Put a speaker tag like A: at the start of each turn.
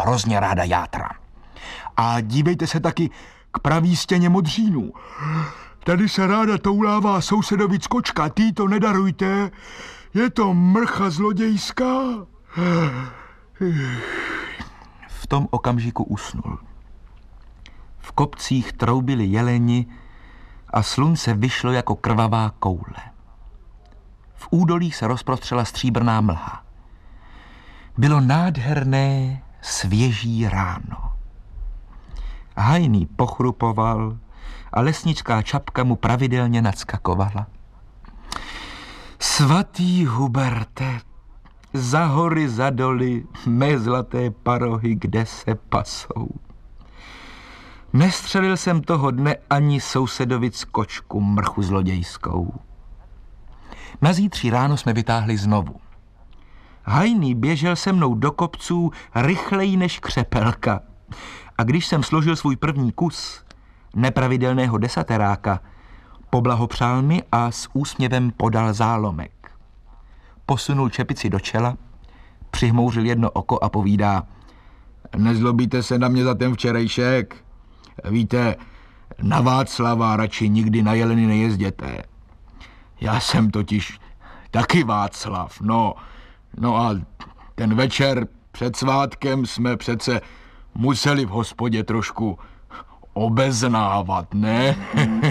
A: hrozně ráda játra. A dívejte se taky k pravý stěně modřínů. Tady se ráda toulává sousedovic kočka, tý to nedarujte, je to mrcha zlodějská. V tom okamžiku usnul. V kopcích troubili jeleni a slunce vyšlo jako krvavá koule. V údolích se rozprostřela stříbrná mlha. Bylo nádherné, svěží ráno. Hajný pochrupoval a lesnická čapka mu pravidelně nadskakovala. Svatý Huberte, za hory, za doly, mé zlaté parohy, kde se pasou. Nestřelil jsem toho dne ani sousedovic kočku, mrchu zlodějskou. Na zítří ráno jsme vytáhli znovu. Hajný běžel se mnou do kopců rychleji než křepelka. A když jsem složil svůj první kus nepravidelného desateráka, poblahopřál mi a s úsměvem podal zálomek. Posunul čepici do čela, přihmouřil jedno oko a povídá: nezlobíte se na mě za ten včerejšek? Víte, na Václava radši nikdy na jeleny nejezděte. Já jsem totiž taky Václav, no a ten večer před svátkem jsme přece museli v hospodě trošku obeznávat, ne?